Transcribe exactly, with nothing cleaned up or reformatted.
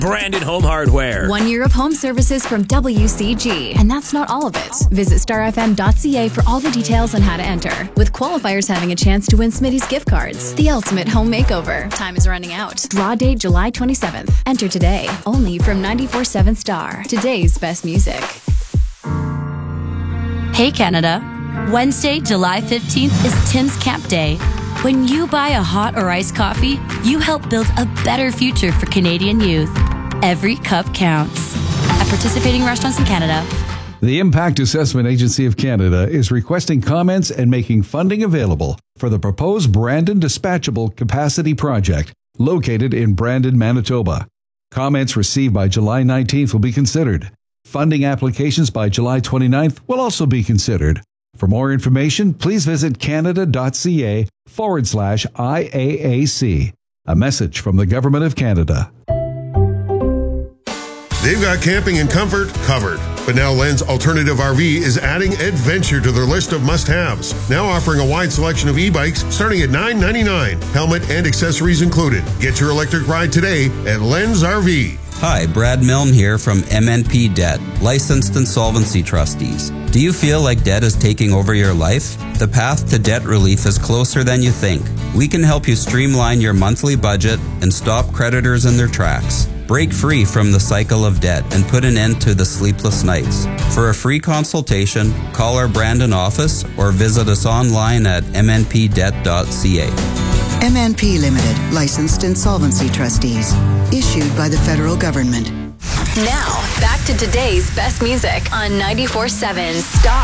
Brandon Home Hardware. One year of home services from W C G. And that's not all of it. Visit star f m dot c a for all the details on how to enter. With qualifiers having a chance to win Smitty's gift cards. The ultimate home makeover. Time is running out. Draw date July twenty-seventh. Enter today. Only from ninety-four point seven Star. Today's best music. Hey Canada. Wednesday, July fifteenth is Tim's Camp Day. When you buy a hot or iced coffee, you help build a better future for Canadian youth. Every cup counts. At participating restaurants in Canada. The Impact Assessment Agency of Canada is requesting comments and making funding available for the proposed Brandon Dispatchable Capacity Project located in Brandon, Manitoba. Comments received by July nineteenth will be considered. Funding applications by July twenty-ninth will also be considered. For more information, please visit canada.ca forward slash IAAC. A message from the Government of Canada. They've got camping and comfort covered. But now Len's Alternative R V is adding adventure to their list of must-haves. Now offering a wide selection of e-bikes starting at nine ninety-nine. Helmet and accessories included. Get your electric ride today at Len's R V. Hi, Brad Milne here from M N P Debt, Licensed Insolvency Trustees. Do you feel like debt is taking over your life? The path to debt relief is closer than you think. We can help you streamline your monthly budget and stop creditors in their tracks. Break free from the cycle of debt and put an end to the sleepless nights. For a free consultation, call our Brandon office or visit us online at m n p debt dot c a. M N P Limited, Licensed Insolvency Trustees. Issued by the federal government. Now, back to today's best music on ninety-four point seven Star.